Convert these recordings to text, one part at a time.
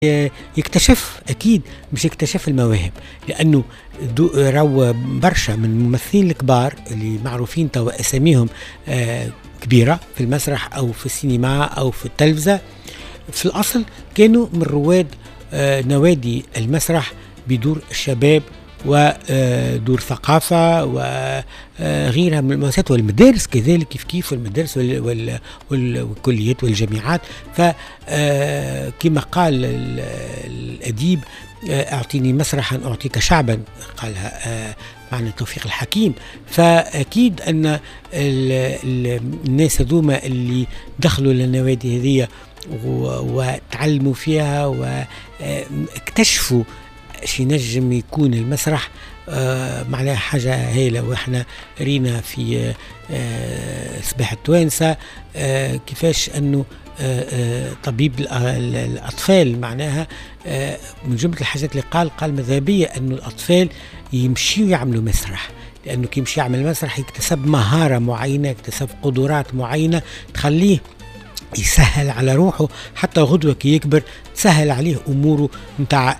يكتشف أكيد، مش يكتشف المواهب، لأنه راهو برشا من الممثلين الكبار اللي معروفين توا أساميهم كبيرة في المسرح أو في السينما أو في التلفزة، في الأصل كانوا من رواد نوادي المسرح بدور الشباب ودور ثقافة وغيرها من المؤسسات والمدارس كذلك كيف المدارس والكليات والجامعات. فكما قال الأديب أعطيني مسرحا أعطيك شعبا، قالها معنى توفيق الحكيم. فأكيد أن الناس هذوما اللي دخلوا للنوادي هذه وتعلموا فيها واكتشفوا شي نجم يكون المسرح معناها حاجة هايلة. واحنا رينا في صباح التوانسة كيفاش أنه طبيب الأطفال معناها من جملة الحاجات اللي قال مذهبية أنه الأطفال يمشيوا يعملوا مسرح، لأنه كي يمشي يعمل مسرح يكتسب مهارة معينة، يكتسب قدرات معينة تخليه يسهل على روحه، حتى غدوة كي يكبر تسهل عليه أموره متاع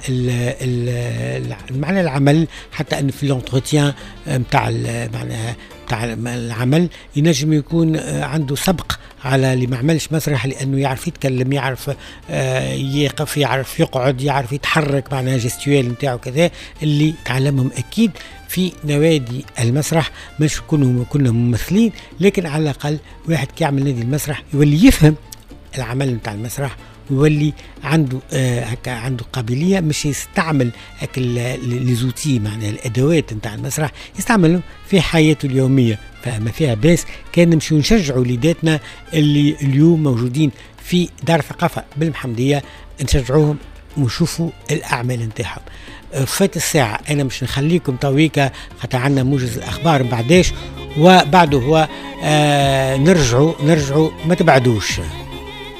معنى العمل، حتى أن في الانتروتيان متاع معناها متاع العمل ينجم يكون عنده سبق على اللي ما عملش مسرح، لأنه يعرف يتكلم، يعرف يقف، يعرف يقعد، يعرف يتحرك، معناها جستويل متاعه كذا اللي تعلمهم أكيد في نوادي المسرح. مش كنا ممثلين، لكن على الأقل واحد كي يعمل نادي المسرح يولي يفهم العمل متاع المسرح، ويولي عنده هكا عنده قابلية مش يستعمل هكا لزوتي معناها الأدوات متاع المسرح يستعملهم في حياته اليومية. فما فيها باس كان نمشي نشجعوا وليداتنا اللي اليوم موجودين في دار الثقافة بالمحمدية، نشجعوهم ونشوفوا الأعمال نتاعهم. فات الساعة، أنا مش نخليكم طويكة خاطر عندنا موجز الأخبار بعداش، وبعده هو نرجعوا ما تبعدوش.